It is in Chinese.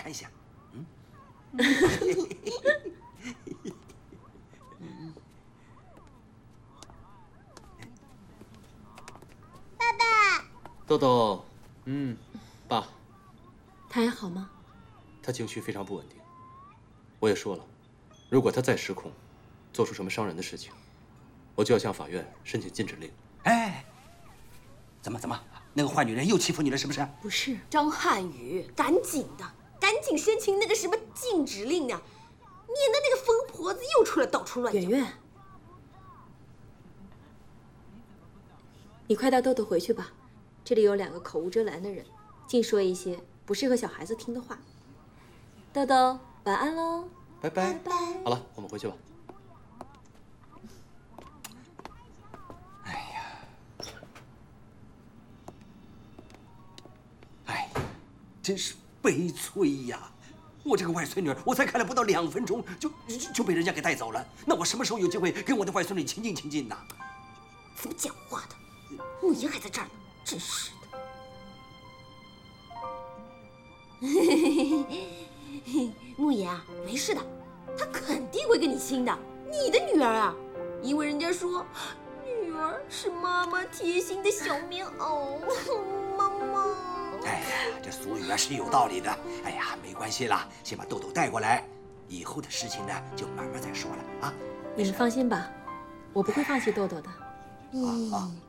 看一下。 爸爸， 豆豆，爸。 他还好吗？ 他情绪非常不稳定。我也说了，如果他再失控，做出什么伤人的事情，我就要向法院申请禁止令。 哎，怎么？那个坏女人又欺负你了是不是？ 不是， 张瀚宇，赶紧申请那个什么禁止令啊！免得那个疯婆子又出来到处乱叫。 圆圆，你快带豆豆回去吧，这里有2个口无遮拦的人，净说一些不适合小孩子听的话。豆豆，晚安喽。 拜拜。好了，我们回去吧。 哎，真是悲催呀！我这个外孙女，我才看了不到2分钟，就被人家给带走了。那我什么时候有机会跟我的外孙女亲近呢？ 怎么讲话的？慕言还在这儿呢，真是的。慕言啊，没事的，他肯定会跟你亲的。你的女儿啊，因为人家说，女儿是妈妈贴心的小棉袄。妈妈。 哎呀，这俗语啊是有道理的。哎呀，没关系啦，先把豆豆带过来，以后的事情呢就慢慢再说了啊。 你们放心吧，我不会放弃豆豆的。 啊。